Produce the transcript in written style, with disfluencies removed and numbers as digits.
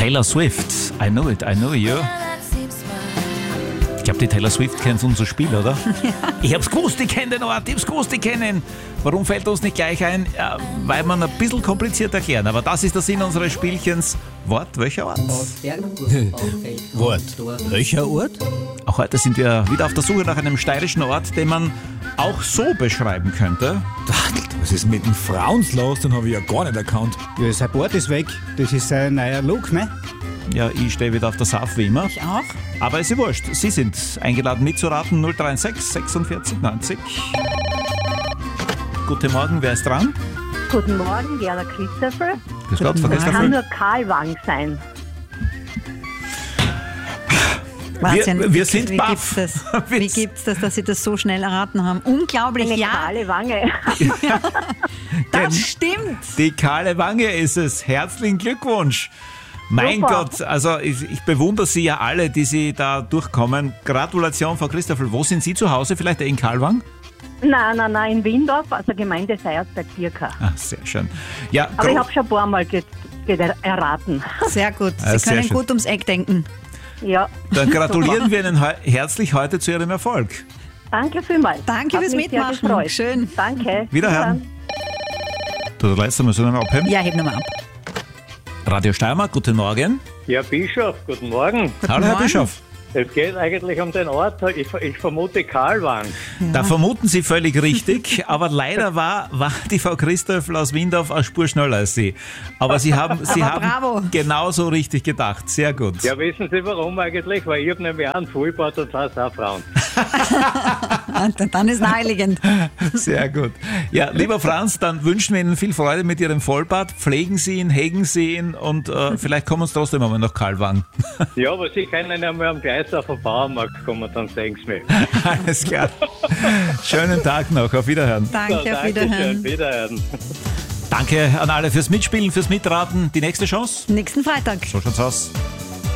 Taylor Swift, I know it, I know you. Ich glaube, die Taylor Swift kennt unser Spiel, oder? Ja. Ich hab's gewusst, ich kenne den Ort, ich hab's gewusst, ich kenne ihn. Warum fällt uns nicht gleich ein? Ja, weil man ein bisschen kompliziert erklären. Aber das ist der Sinn unseres Spielchens. Wort, welcher Ort? Wort, welcher Ort? Auch heute sind wir wieder auf der Suche nach einem steirischen Ort, den man auch so beschreiben könnte. Was ist mit dem Frauens los? Den habe ich ja gar nicht erkannt. Ja, sein Bart ist weg. Das ist sein neuer Look, ne? Ja, ich stehe wieder auf der Sauf wie immer. Ich auch. Aber ist ja wurscht. Sie sind eingeladen mitzuraten. 036 46 90. Guten Morgen, wer ist dran? Guten Morgen, Gerda Christoffel. Grüß Gott, Frau Kann Christoffel. nur Karlwang sein. Wahnsinn. Wir sind Wie baff. gibt's das? Wie gibt's das, dass Sie das so schnell erraten haben? Unglaublich, Eine ja. kahle Wange. Das stimmt. Die kahle Wange ist es. Herzlichen Glückwunsch. Mein Super. Gott, also ich bewundere Sie ja alle, die Sie da durchkommen. Gratulation, Frau Christoffel. Wo sind Sie zu Hause? Vielleicht in Karlwang? Nein, in Windorf, also Gemeinde Seiert bei Birka. Ah, sehr schön. Ja, Aber ich habe schon ein paar Mal erraten. Sehr gut. Ah, Sie sehr können schön. gut ums Eck denken. Ja. Dann gratulieren wir Ihnen herzlich heute zu Ihrem Erfolg. Danke vielmals. Danke Hat fürs mich sehr Mitmachen. gefreut. Schön. Danke. Wiederhören. Du letzte Mal so einen abheben. Ja, heb nochmal ab. Radio Steiermark, guten Morgen. Ja, Bischof, guten Morgen. Hallo, Herr Morgen. Bischof. Es geht eigentlich um den Ort. Ich vermute Karlwang. Da vermuten Sie völlig richtig, aber leider war die Frau Christoffel aus Windorf eine Spur schneller als Sie. Aber Sie haben bravo. genauso richtig gedacht. Sehr gut. Ja, wissen Sie warum eigentlich? Weil ich habe nämlich auch einen Vollbart und das auch Frauen. Dann ist naheliegend. Sehr gut. Ja, lieber Franz, dann wünschen wir Ihnen viel Freude mit Ihrem Vollbart. Pflegen Sie ihn, hegen Sie ihn und vielleicht kommen Sie trotzdem einmal nach Karlwang. Ja, aber Sie können ja mal am Gleis auf den Bauernmarkt kommen, dann sehen Sie mich. Alles klar. Schönen Tag noch. Auf Wiederhören. Danke, auf Dankeschön, Wiederhören. Wiederhören. Danke an alle fürs Mitspielen, fürs Mitraten. Die nächste Chance? Nächsten Freitag. So schaut's aus.